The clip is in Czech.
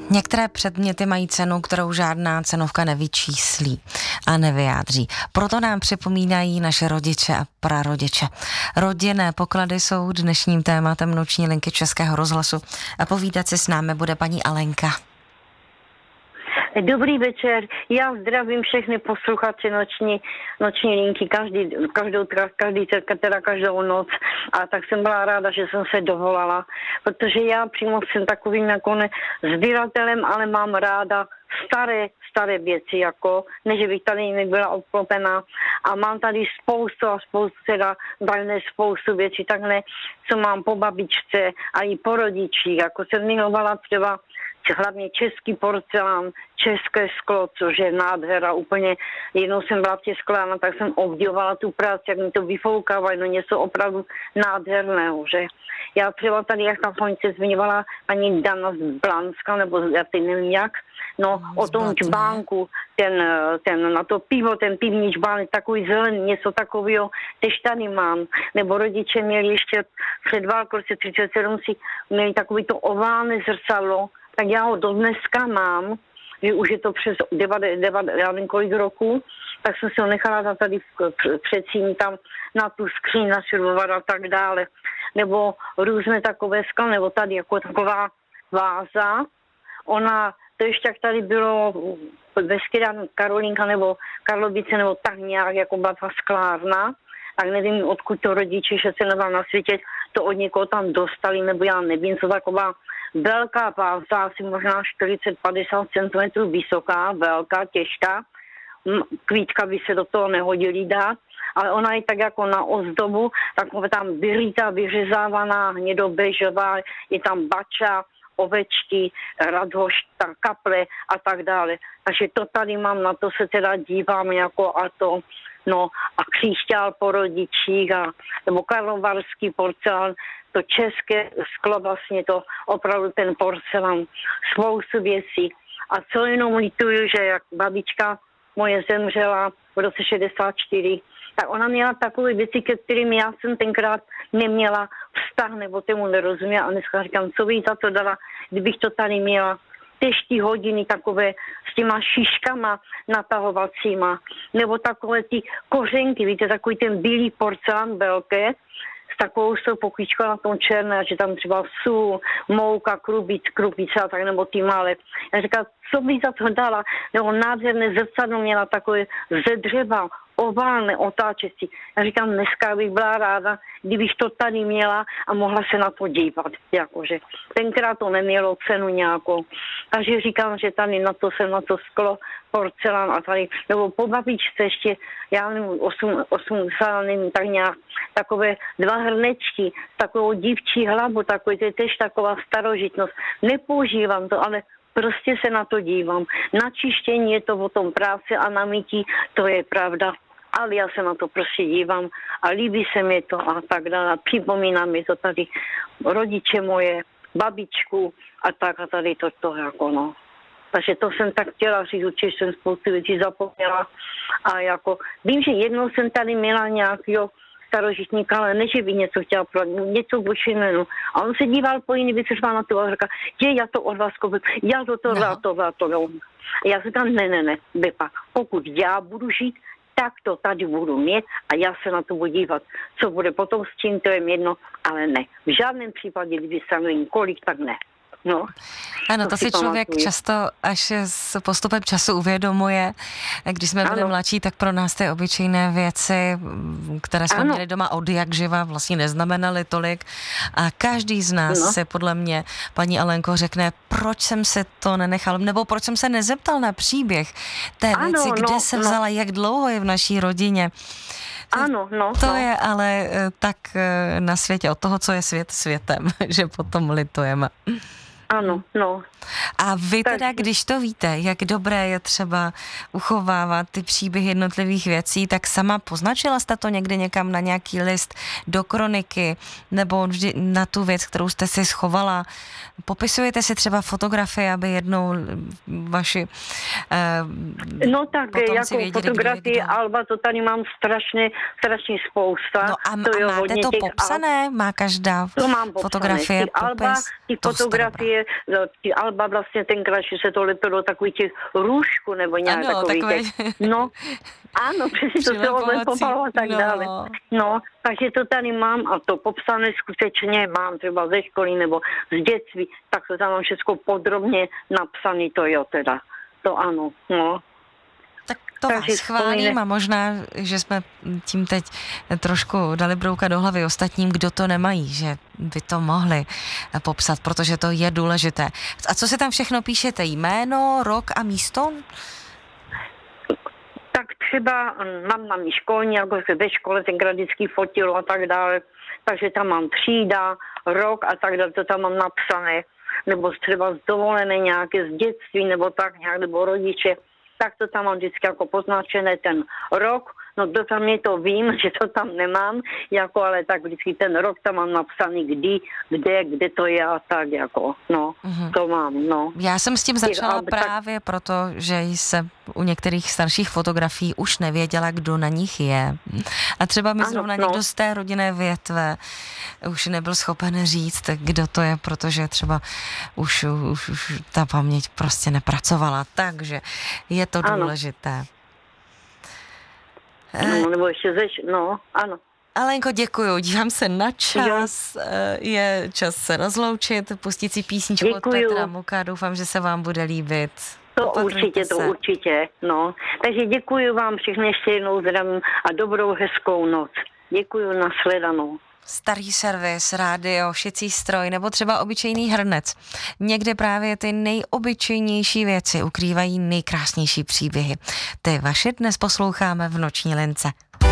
Některé předměty mají cenu, kterou žádná cenovka nevyčíslí a nevyjádří. Proto nám připomínají naše rodiče a prarodiče. Rodinné poklady jsou dnešním tématem noční linky Českého rozhlasu a povídat si s námi bude paní Alenka. Dobrý večer, já zdravím všechny posluchače noční linky, každou noc, a tak jsem byla ráda, že jsem se dovolala, protože já přímo jsem takovým jako sběratelem, ale mám ráda staré věci, jako, ne, že bych tady nebyla obklopená, a mám tady spoustu věcí, takhle, co mám po babičce a i po rodičích, jako jsem milovala třeba hlavně český porcelán, české sklo, což je nádhera úplně. Jednou jsem byla v těch sklárnách, tak jsem obdivovala tu práci, jak mi to vyfoukávají, no něco opravdu nádherného, že? Já třeba tady, jak tam se zmiňovala paní Dana z Blanska, nebo já teď nevím jak, no o tom čbánku, ten na to pivo, ten pivní čbánek, takový zelený, něco takového, tež tady mám. Nebo rodiče měli ještě před válkou 37 si měli takový to oválné zrcadlo, tak já ho dodneska mám, že už je to přes 90, já nevím kolik roků, tak jsem si ho nechala tady předsíň tam na tu skříň našrubovat a tak dále. Nebo různé takové skla, nebo tady jako taková váza. Ona, to ještě jak tady bylo ve Karolínka nebo Karlovice, nebo tak nějak, jako byla ta sklárna, tak nevím, odkud to rodiče, že se na světě to od někoho tam dostali, nebo já nevím, co taková velká váza, asi možná 40-50 cm vysoká, velká, těžká. Kvítka by se do toho nehodili dát, ale ona je tak jako na ozdobu, takové tam vyrytá, vyřezávaná, hnědobežová, je tam bača, ovečky, radhošta, kaple a tak dále. Takže to tady mám, na to se teda dívám jako a to, no a kříšťál po rodičích, nebo karlovarský porcelán, to české sklo, vlastně to opravdu ten porcelán, spoustu věcí. A co jenom lituju, že jak babička moje zemřela v roce 64, tak ona měla takové věci, ke kterým já jsem tenkrát neměla vztah, nebo tomu nerozuměla, a dneska říkám, co bych za to dala, kdybych to tady měla. Těžký hodiny takové s těma šiškama natahovacíma, nebo takové ty kořenky, víte, takový ten bílý porcelán velké, s takovou pokličkou na tom černé, že tam třeba sůl, mouka, krupice a tak, nebo ty malé. Já říkám, co bych za to dala, nebo nádherné zrcadlo měla takové ze dřeva, oválné, otáčecí. Já říkám, dneska bych byla ráda, kdybych to tady měla a mohla se na to dívat, jakože. Tenkrát to nemělo cenu nějakou. Takže říkám, že tady na to jsem na to sklo, porcelán a tady, nebo po babičce ještě, já nevím, 80, nevím, tak nějak, takové 2 hrnečky, takovou dívčí hlavu, takový, to je tež taková starožitnost. Nepoužívám to, ale prostě se na to dívám. Na čištění je to o tom práci a na mytí, to je pravda. Ale já se na to prostě dívám a líbí se mi to a tak dále. Připomíná mi to tady rodiče moje, babičku a tak a tady to jako no. Takže to jsem tak chtěla říct, určitě jsem spoustu věcí zapomněla. A jako, vím, že jednou jsem tady měla nějakého starožitníka, ale ne, že by něco chtěla prodat, něco vočinenu. A on se díval po jiný věci, na to a říká, já to od vás koupím, já to. A já říkám, ne, Bepa, pokud já budu žít, tak to tady budu mít a já se na to budu dívat. Co bude potom s tím, to je jedno, ale ne. V žádném případě, kdyby se nevím kolik, tak ne. No, ano, to si člověk často až s postupem času uvědomuje. Když jsme byli mladší, tak pro nás ty obyčejné věci, které jsme měli doma od jak živa, vlastně neznamenaly tolik. A každý z nás se podle mě, paní Alenko, řekne, proč jsem se to nenechal, nebo proč jsem se nezeptal na příběh té věci, kde se vzala, jak dlouho je v naší rodině. To je ale tak na světě, od toho, co je svět světem, že potom litujeme. Ano. A vy teda, když to víte, jak dobré je třeba uchovávat ty příběhy jednotlivých věcí, tak sama poznačila jste to někdy někam na nějaký list do kroniky, nebo vždy na tu věc, kterou jste si schovala? Popisujete si třeba fotografie, aby jednou vaši no tak, jako fotografie, alba, to tady mám strašně spousta. No a máte to popsané? Má každá fotografie popis? Alba, ty fotografie ty alba vlastně tenkrát, že se to lepilo takový těch růžku nebo nějak takový těch. No, ano, přesně to se odlepovalo a tak dále. No, takže to tady mám a to popsané skutečně mám třeba ze školy nebo z dětství, tak to tam mám všechno podrobně napsané, to jo teda. To ano, no. Tak to vás chválím a možná, že jsme tím teď trošku dali brouka do hlavy ostatním, kdo to nemají, že by to mohli popsat, protože to je důležité. A co si tam všechno píšete? Jméno, rok a místo? Tak třeba mám školní, jako se ve škole tenkrát vždycky fotilo a tak dále, takže tam mám třída, rok a tak dále, to tam mám napsané, nebo třeba z dovolené nějaké z dětství, nebo tak nějak, nebo rodiče, tak to tam mám vždycky jako poznačené ten rok, no to tam je to vím, že to tam nemám, jako ale tak vždycky ten rok tam mám napsaný kdy, kde to je a tak jako, no, to mám, no. Já jsem s tím začala právě proto, že jsem u některých starších fotografií už nevěděla, kdo na nich je. A třeba mi zrovna někdo z té rodinné větve už nebyl schopen říct, kdo to je, protože třeba už ta paměť prostě nepracovala, takže je to důležité. No, nebo ještě ano. Alenko, děkuju, dívám se na čas, je čas se rozloučit, pustit si písničku od Petra Muka, doufám, že se vám bude líbit. To určitě, no. Takže děkuji vám všechny ještě jednou zdravím a dobrou hezkou noc. Děkuji, nashledanou. Starý servis, rádio, šicí stroj nebo třeba obyčejný hrnec. Někde právě ty nejobyčejnější věci ukrývají nejkrásnější příběhy. Ty vaše dnes posloucháme v Noční lince.